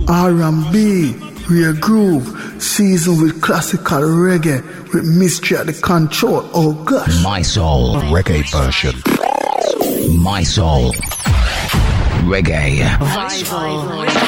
R&B, rare groove, seasoned with classical reggae, with mystery at the control. Oh gosh. My Soul reggae version. My Soul reggae. My Soul.